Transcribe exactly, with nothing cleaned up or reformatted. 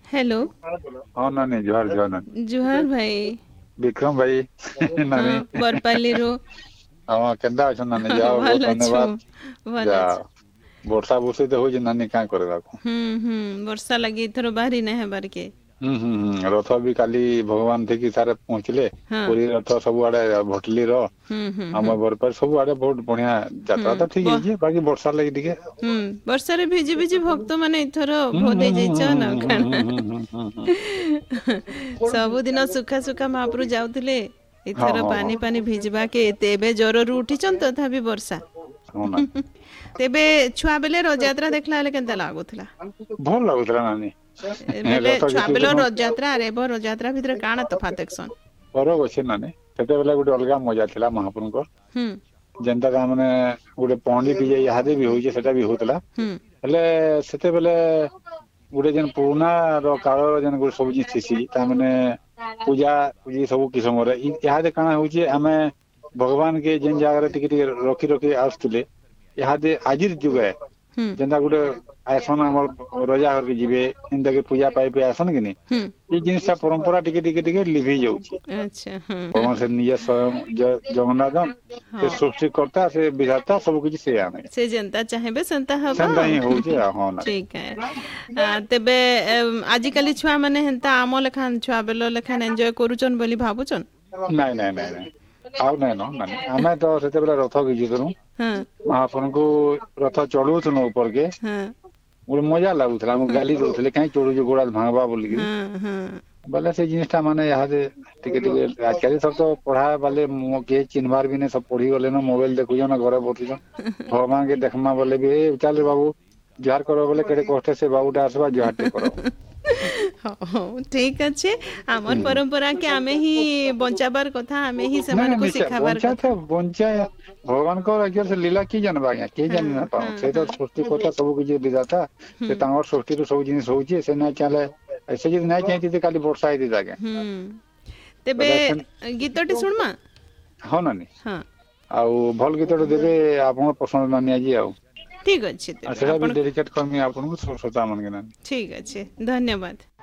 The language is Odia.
हेलो। हाँ नानी जोहार जोहार नानी। जुहार भाई। विक्रम भाई हाँ नानी। बरपालीରୁ। हाँ केନ୍ତା ଅଛ ନାନୀ ଯାଅ ବହୁତ ଭଲ ଅଛୁ। ଧନ୍ୟବାଦ। ଭଲ ଯା ଅଛୁ। ବର୍ଷା ବୁର୍ଷି ତ ହଉଛି ନାନୀ କାଁ କରିବାକୁ। ହୁଁ ହୁଁ ବର୍ଷା ଲାଗି ଏଥର ବାହାରି ନାହିଁ ହେବାର କେ। ହୁଁ ହୁଁ ହୁଁ ରଥ ବି କାଲି ଭଗବାନ ଠିକି ସାରେ ପହଞ୍ଚିଲେ ହଁ ପୁରୀ ରଥ ସବୁଆଡେ ଭଟଲିର ହୁଁ ହୁଁ ହୁଁ ଆମ ବରପାଲି ସବୁଆଡେ ବହୁତ ବଢିଆ ହୁଁ ଯାତ୍ରା ତ ବ ଠିକ ହେଇଛି ବାକି ବର୍ଷା ଲାଗି ଟିକେ ହୁଁ ବର୍ଷାରେ ଭିଜି ଭିଜି ଭକ୍ତ ମାନେ ଏଥର ହୁଁ ଭଲ ହୁଁ ହେଇ ହୁଁ ଯାଇଛ ହୁଁ ନା ହୁଁ ହୁଁ କଣ। ହୁଁ ହୁଁ ହୁଁ ହୁଁ ସବୁଦିନ ସୁଖା ସୁଖା ମହାପ୍ରଭୁ ଯାଉଥିଲେ ହଁ ଏଥର ହଁ ହଁ ପାନି ପାନି ଭିଜବା କେ ଏବେ ଜ୍ୱରରୁ ଉଠିଛନ୍ ତଥାପି ବର୍ଷା। ହଁ ନାନୀ ତେବେ ଛୁଆ ବେଲେ ରଥଯାତ୍ରା ଦେଖିଲା ବେଲେ କେନ୍ତା ଲାଗୁଥିଲା। ଭଲ ଲାଗୁଥିଲା ନାନୀ ବେଲେ ରଥ ଛୁଆ କିଛି ବେଲ ଦିନ ରଥଯାତ୍ରା ଆର ଏବ ରଥଯାତ୍ରା ଭିତରେ କାଣା ତଫାତ୍ ଦେଖସନ୍। ଫରକ ଅଛି ନାନୀ ସେତେବେଳେ ଗୋଟେ ଅଲଗା ମଜା ଥିଲା ମହାପ୍ରଭୁଙ୍କର। ହୁଁ ଯେନ୍ତା ତା ମାନେ ଗୋଟେ ପହଣ୍ଡି ବି ଇହାଦେ ବି ହଉଛି ସେଟା ବି ହଉଥିଲା। ହୁଁ ହେଲେ ସେତେବେଲେ ଗୋଟେ ଯେନ୍ ପୁରୁଣା ର କାଳର ଯେନ୍ ଗୋଟେ ସବୁ ଜିନିଷ ଥିସି ତାମାନେ ପୂଜା ପୂଜି ସବୁ କିସମରେ ଇହାଦେ କାଣା ହଉଛି ଆମେ ଭଗବାନ କେ ଯେନ୍ ଜାଗାରେ ଟିକେ ଟିକେ ରଖି ରଖି ଆସୁଥିଲେ ଇହାଦେ ଆଜିର ଯୁଗେ ହୁଁ ଯେନ୍ତା ଗୋଟେ ଆଇସନ ଆମର ରଜା ଘରକେ ଯିବେ ଏନ୍ତାକି କି ପୂଜା ପାଇ ଆସନ କି ନାଇଁ ହୁଁ ଏଇ ଜିନିଷ ଟା ପରମ୍ପରା ଟିକେ ଟିକେ ଟିକେ ଲିଭେଇ ଯାଉଛି। ଆଚ୍ଛା ହଁ କଣ ସେ ନିଜେ ସ୍ୱୟଂ ଜଗନ୍ନାଥ ହଁ ସେ ସୃଷ୍ଟି କର୍ତ୍ତା ସେ ବିଧାତା ସବୁ କିଛି ସେ ଆମେ ସେ ଯେନ୍ତା ଚାହିଁବେ ସେନ୍ତା ହବ ସେନ୍ତା ହିଁ ଆଉ। ହଉଛି ଆଉ ହଁ ନାନୀ ଠିକ ଆ ତେବେ ଆଜିକାଲି ଛୁଆ ମାନେ ହେନ୍ତା ଆମ ଲେଖାନ୍ ଛୁଆ ବେଲ ଲେଖାନ୍ ଏଞ୍ଜୟ କରୁଛନ୍ ବୋଲି ଭାବୁଛନ୍। ନାଇଁ ନାଇଁ ନାଇଁ ନାଇଁ ଆଉ ନାଇଁ ନ ନାଇଁ ଆମେ ତ ସେତେବେଳେ ରଥ ଭିଜୁଥିଲୁ ହଁ ମହାପ୍ରଭୁଙ୍କୁ ରଥ ଚଢଉଥିଲୁ ଉପରକେ ହଁ ଗୋଟେ ମଜା ଲାଗୁଥିଲା ଆମକୁ ଗାଲି ଦଉଥିଲେ କାହିଁ ଚଢୁଛୁ ଗୋଡ ହାତ ଭାଙ୍ଗବା ବୋଲିକିରି। ହଁ ହଁ ବୋଲେ ସେଇ ଜିନିଷ ଟା ମାନେ ଇହାଦେ ଟିକେ ଟିକେ ଆଜିକାଲି ସବୁ ତ ପଢା ବାଲେ କିଏ ଚିହ୍ନବାର ବି ନାଇଁ ସବୁ ପଢିଗଲେ ନ ମୋବାଇଲ ଦେଖୁଛନ୍ ଘରେ ବସୁଛନ୍ ଭଗବାନ କେ ଦେଖମା ବଲେ ବି ଚାଲ ବାବୁ ଜୁହାର କର ବଲେ କେଡେ କଷ୍ଟ ସେ ବାବୁଟା ଆସିବା ଜୁହାର ଟେ କର। ହ ହଉ ଠିକ ଅଛି ଆମର ହୁଁ ପରମ୍ପରା କି ଆମେ ହିଁ ବଞ୍ଚାବାର କଥା ଆମେ ହିଁ ନାଇଁ ନାଇଁ ସେମାନଙ୍କୁ ନିଶ୍ଚୟ ଶିଖାବାର ବଞ୍ଚା ତ କଥା। ବଞ୍ଚା ଭଗବାନଙ୍କର ଆଜ୍ଞା ସେ ଲୀଲା କିଏ ଜାଣିବା ଆଜ୍ଞା କେହି ହଁ ଜାଣି ନା ହଁ ପାଉ ସେ ହଁ ତ ସୃଷ୍ଟି କଥା ସବୁ କିଛି ବିଧାତା ହୁଁ ସେ ତାଙ୍କର ସୃଷ୍ଟିରୁ ସବୁ ଜିନିଷ ହଉଛି ସେ ନାଇଁ ଚାଲେ ସେ ଯଦି ନାଇଁ ଚାହିଁଥିତେ କାଲି ବର୍ଷା ହେଇଥିତା କେଁ ହୁଁ ତେବେ ବୋଲେ ସେ ଗୀତଟି ଶୁଣମା। ହଁ ନାନୀ ହଁ ଆଉ ଭଲ ଗୀତଟେ ଦେବେ ଆପଣଙ୍କ ପସନ୍ଦ ନାନୀ ଆଜି ଆଉ। ଠିକ୍ ଅଛି ଆଉ ତେବେ ସେଇଟା ଆପଣ ବି ଡେଡିକେଟ କରମି ଆପଣଙ୍କୁ ଶ୍ରୋତା ମାନକେ ନାନୀ। ଠିକ୍ ଅଛି ଧନ୍ୟବାଦ।